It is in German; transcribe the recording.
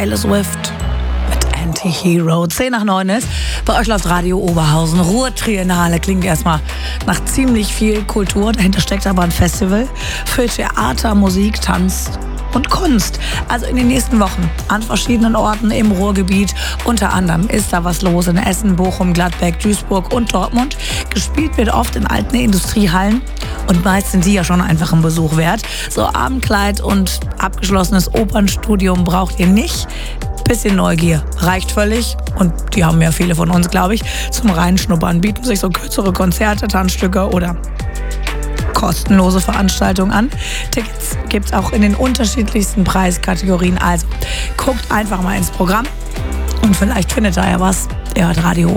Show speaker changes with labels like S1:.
S1: Taylor Swift mit Anti-Hero. 10:09 ist. Bei euch läuft Radio Oberhausen. Ruhr-Triennale klingt erstmal nach ziemlich viel Kultur. Dahinter steckt aber ein Festival für Theater, Musik, Tanz und Kunst. Also in den nächsten Wochen an verschiedenen Orten im Ruhrgebiet. Unter anderem ist da was los in Essen, Bochum, Gladbeck, Duisburg und Dortmund. Gespielt wird oft in alten Industriehallen. Und meist sind die ja schon einfach einen Besuch wert. So Abendkleid und abgeschlossenes Opernstudium braucht ihr nicht. Bisschen Neugier reicht völlig. Und die haben ja viele von uns, glaube ich. Zum Reinschnuppern bieten sich so kürzere Konzerte, Tanzstücke oder kostenlose Veranstaltungen an. Tickets gibt's auch in den unterschiedlichsten Preiskategorien. Also guckt einfach mal ins Programm und vielleicht findet ihr ja was. Ihr hört Radio